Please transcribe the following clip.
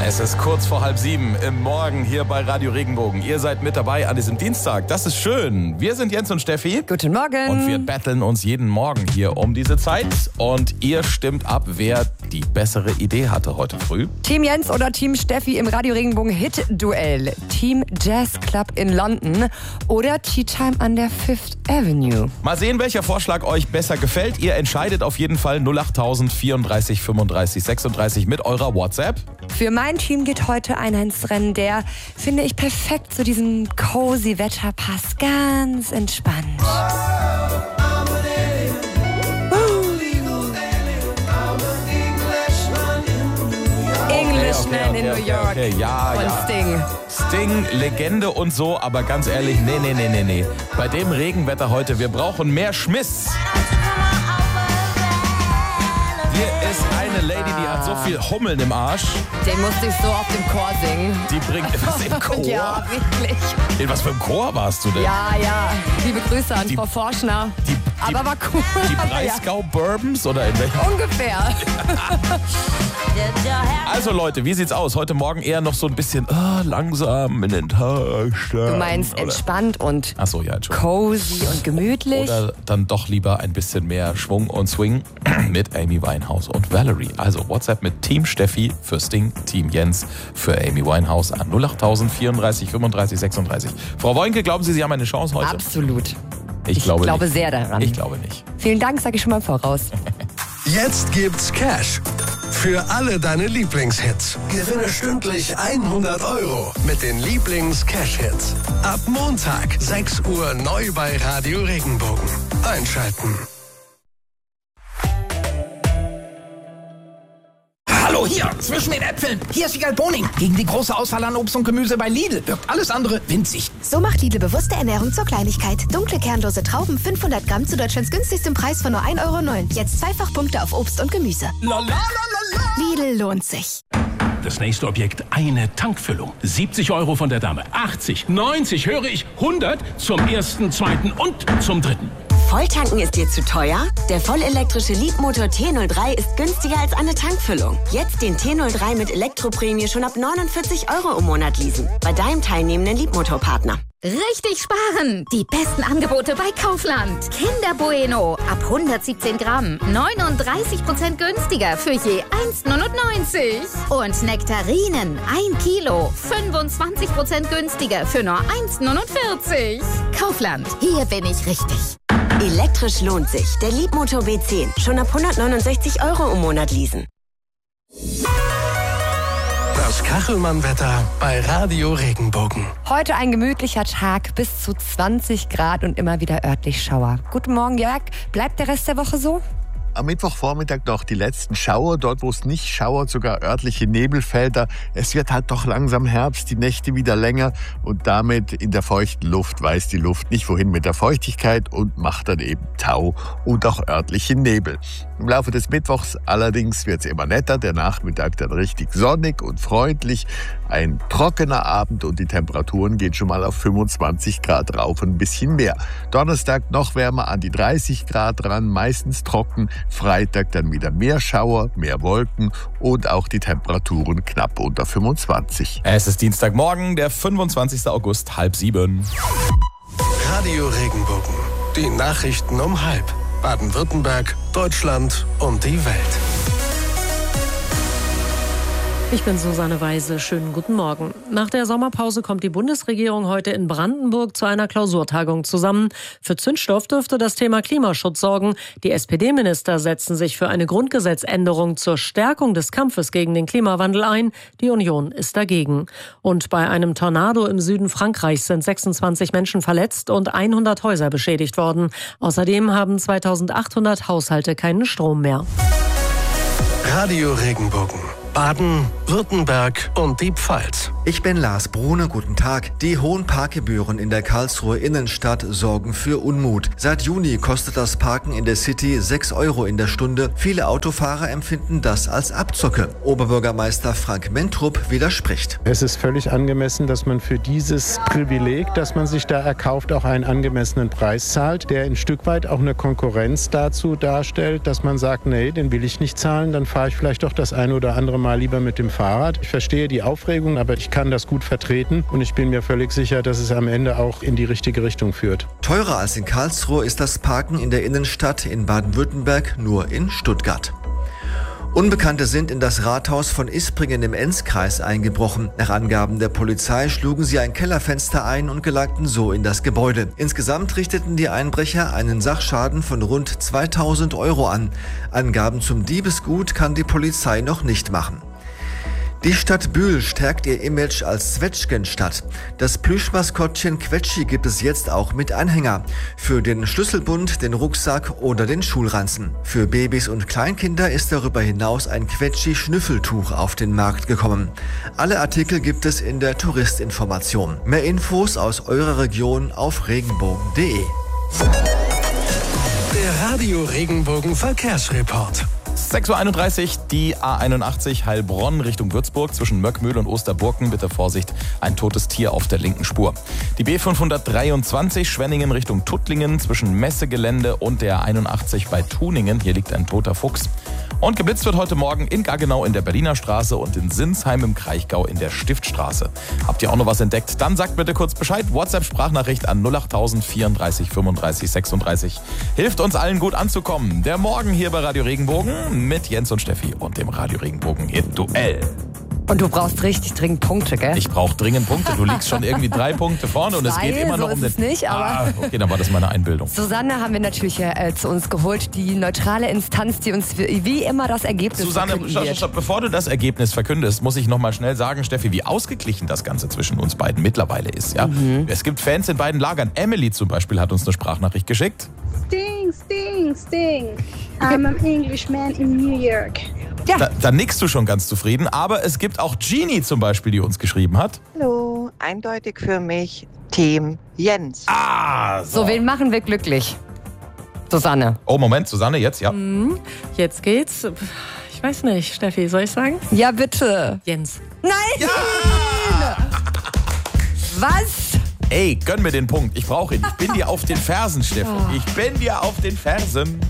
Es ist kurz vor 6:30 im Morgen hier bei Radio Regenbogen. Ihr seid mit dabei an diesem Dienstag. Das ist schön. Wir sind Jens und Steffi. Guten Morgen. Und wir battlen uns jeden Morgen hier um diese Zeit. Und ihr stimmt ab, wer die bessere Idee hatte heute früh. Team Jens oder Team Steffi im Radio Regenbogen Hit-Duell. Team Jazz Club in London oder Tea Time an der Fifth Avenue. Mal sehen, welcher Vorschlag euch besser gefällt. Ihr entscheidet auf jeden Fall 08000 34 35 36 mit eurer WhatsApp. Für mein Team geht heute einer ins Rennen, der, finde ich, perfekt zu diesem cozy Wetter passt. Ganz entspannt. Englishman in New York. Okay. Ja, von Sting. Sting, Legende und so, aber ganz ehrlich, nee. Bei dem Regenwetter heute, wir brauchen mehr Schmiss. Hier ist eine Lady, die hat so viel Hummeln im Arsch. Den musste ich so auf dem Chor singen. Die bringt was im Chor? Ja, wirklich. In was für einem Chor warst du denn? Ja. Liebe Grüße an Frau Forschner. Aber war cool. Die Breisgau Bourbons oder in welchem? Ungefähr. Also Leute, wie sieht's aus? Heute Morgen eher noch so ein bisschen langsam in den Tag starten. Du meinst entspannt und Ach so, ja, Entschuldigung. cozy und gemütlich? Oder dann doch lieber ein bisschen mehr Schwung und Swing mit Amy Winehouse und Valerie. Also WhatsApp mit Team Steffi für Sting, Team Jens für Amy Winehouse an 08000 34 35 36. Frau Woinke, glauben Sie haben eine Chance heute? Absolut. Ich glaube nicht. sehr daran. Ich glaube nicht. Vielen Dank, sage ich schon mal im Voraus. Jetzt gibt's Cash für alle deine Lieblingshits. Gewinne stündlich 100 € mit den Lieblings-Cash-Hits. Ab Montag, 6 Uhr neu bei Radio Regenbogen. Einschalten. Hallo, hier, zwischen den Äpfeln. Hier ist Wiegald Boning. Gegen die große Auswahl an Obst und Gemüse bei Lidl wirkt alles andere winzig. So macht Lidl bewusste Ernährung zur Kleinigkeit. Dunkle, kernlose Trauben, 500 Gramm zu Deutschlands günstigstem Preis von nur 1,09 €. Jetzt Zweifachpunkte auf Obst und Gemüse. Lidl lohnt sich. Das nächste Objekt, eine Tankfüllung. 70 € von der Dame. 80, 90, höre ich, 100 zum ersten, zweiten und zum dritten. Volltanken ist dir zu teuer? Der vollelektrische Leapmotor T03 ist günstiger als eine Tankfüllung. Jetzt den T03 mit Elektroprämie schon ab 49 € im Monat leasen. Bei deinem teilnehmenden Leapmotor-Partner. Richtig sparen! Die besten Angebote bei Kaufland. Kinder Bueno ab 117 Gramm. 39% günstiger für je 1,99 €. Und Nektarinen 1 Kilo. 25% günstiger für nur 1,49 €. Kaufland, hier bin ich richtig. Elektrisch lohnt sich. Der Leapmotor B10. Schon ab 169 € im Monat leasen. Das Kachelmann-Wetter bei Radio Regenbogen. Heute ein gemütlicher Tag, bis zu 20 Grad und immer wieder örtlich Schauer. Guten Morgen, Jörg. Bleibt der Rest der Woche so? Am Mittwochvormittag noch die letzten Schauer, dort wo es nicht schauert, sogar örtliche Nebelfelder. Es wird halt doch langsam Herbst, die Nächte wieder länger und damit in der feuchten Luft weiß die Luft nicht wohin mit der Feuchtigkeit und macht dann eben Tau und auch örtliche Nebel. Im Laufe des Mittwochs allerdings wird es immer netter, der Nachmittag dann richtig sonnig und freundlich. Ein trockener Abend und die Temperaturen gehen schon mal auf 25 Grad rauf und ein bisschen mehr. Donnerstag noch wärmer an die 30 Grad ran, meistens trocken. Freitag dann wieder mehr Schauer, mehr Wolken und auch die Temperaturen knapp unter 25. Es ist Dienstagmorgen, der 25. August, 6:30. Radio Regenbogen. Die Nachrichten um 6. Baden-Württemberg, Deutschland und die Welt. Ich bin Susanne Weise. Schönen guten Morgen. Nach der Sommerpause kommt die Bundesregierung heute in Brandenburg zu einer Klausurtagung zusammen. Für Zündstoff dürfte das Thema Klimaschutz sorgen. Die SPD-Minister setzen sich für eine Grundgesetzänderung zur Stärkung des Kampfes gegen den Klimawandel ein. Die Union ist dagegen. Und bei einem Tornado im Süden Frankreichs sind 26 Menschen verletzt und 100 Häuser beschädigt worden. Außerdem haben 2800 Haushalte keinen Strom mehr. Radio Regenbogen. Baden, Württemberg und die Pfalz. Ich bin Lars Brune, guten Tag. Die hohen Parkgebühren in der Karlsruher Innenstadt sorgen für Unmut. Seit Juni kostet das Parken in der City 6 € in der Stunde. Viele Autofahrer empfinden das als Abzocke. Oberbürgermeister Frank Mentrup widerspricht. Es ist völlig angemessen, dass man für dieses Privileg, das man sich da erkauft, auch einen angemessenen Preis zahlt, der ein Stück weit auch eine Konkurrenz dazu darstellt, dass man sagt, nee, den will ich nicht zahlen, dann fahre ich vielleicht doch das eine oder andere Mal lieber mit dem Fahrrad. Ich verstehe die Aufregung, aber ich kann das gut vertreten und ich bin mir völlig sicher, dass es am Ende auch in die richtige Richtung führt. Teurer als in Karlsruhe ist das Parken in der Innenstadt in Baden-Württemberg nur in Stuttgart. Unbekannte sind in das Rathaus von Ispringen im Enzkreis eingebrochen. Nach Angaben der Polizei schlugen sie ein Kellerfenster ein und gelangten so in das Gebäude. Insgesamt richteten die Einbrecher einen Sachschaden von rund 2.000 Euro an. Angaben zum Diebesgut kann die Polizei noch nicht machen. Die Stadt Bühl stärkt ihr Image als Zwetschgenstadt. Das Plüschmaskottchen Quetschi gibt es jetzt auch mit Anhänger. Für den Schlüsselbund, den Rucksack oder den Schulranzen. Für Babys und Kleinkinder ist darüber hinaus ein Quetschi-Schnüffeltuch auf den Markt gekommen. Alle Artikel gibt es in der Touristinformation. Mehr Infos aus eurer Region auf regenbogen.de. Der Radio Regenbogen Verkehrsreport. 6.31 Uhr, die A81 Heilbronn Richtung Würzburg zwischen Möckmühl und Osterburken. Bitte Vorsicht, ein totes Tier auf der linken Spur. Die B523 Schwenningen Richtung Tuttlingen zwischen Messegelände und der 81 bei Tuningen. Hier liegt ein toter Fuchs. Und geblitzt wird heute Morgen in Gaggenau in der Berliner Straße und in Sinsheim im Kraichgau in der Stiftstraße. Habt ihr auch noch was entdeckt? Dann sagt bitte kurz Bescheid. WhatsApp-Sprachnachricht an 08000 34 35 36. Hilft uns allen gut anzukommen. Der Morgen hier bei Radio Regenbogen mit Jens und Steffi und dem Radio Regenbogen Hit-Duell. Und du brauchst richtig dringend Punkte, gell? Ich brauche dringend Punkte. Du liegst schon irgendwie 3 Punkte vorne und es geht immer noch um den... So ist es nicht, aber... okay, dann war das meine Einbildung. Susanne haben wir natürlich zu uns geholt, die neutrale Instanz, die uns wie immer das Ergebnis verkünden wird. Susanne, bevor du das Ergebnis verkündest, muss ich noch mal schnell sagen, Steffi, wie ausgeglichen das Ganze zwischen uns beiden mittlerweile ist. Ja? Es gibt Fans in beiden Lagern. Emily zum Beispiel hat uns eine Sprachnachricht geschickt. Sting, sting, sting. I'm an Englishman in New York. Ja. Da nickst du schon ganz zufrieden. Aber es gibt auch Jeannie zum Beispiel, die uns geschrieben hat. Hallo, eindeutig für mich Team Jens. So, wen machen wir glücklich? Susanne. Oh, Moment, Susanne, jetzt, ja. Jetzt geht's. Ich weiß nicht, Steffi, soll ich sagen? Ja, bitte. Jens. Nein! Ja! Was? Ey, gönn mir den Punkt. Ich brauche ihn. Ich bin dir auf den Fersen, Steffi. Ich bin dir auf den Fersen.